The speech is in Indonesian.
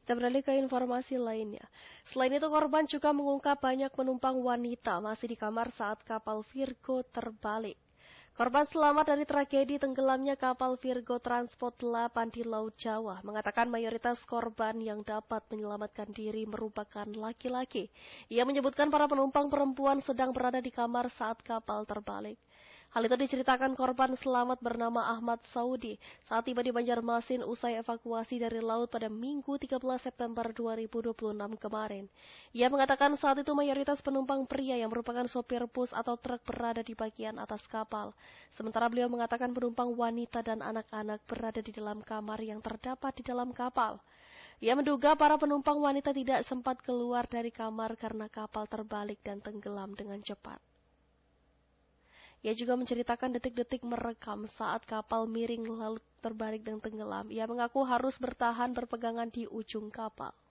Kita beralih ke informasi lainnya. Selain itu, korban juga mengungkap banyak penumpang wanita masih di kamar saat kapal Virgo terbalik. Korban selamat dari tragedi tenggelamnya kapal Virgo Transport 8 di Laut Jawa mengatakan mayoritas korban yang dapat menyelamatkan diri merupakan laki-laki. Ia menyebutkan para penumpang perempuan sedang berada di kamar saat kapal terbalik. Hal itu diceritakan korban selamat bernama Ahmad Saudi saat tiba di Banjarmasin usai evakuasi dari laut pada Minggu 13 September 2026 kemarin. Ia mengatakan saat itu mayoritas penumpang pria yang merupakan sopir bus atau truk berada di bagian atas kapal. Sementara beliau mengatakan penumpang wanita dan anak-anak berada di dalam kamar yang terdapat di dalam kapal. Ia menduga para penumpang wanita tidak sempat keluar dari kamar karena kapal terbalik dan tenggelam dengan cepat. Ia juga menceritakan detik-detik merekam saat kapal miring lalu terbalik dan tenggelam. Ia mengaku harus bertahan berpegangan di ujung kapal.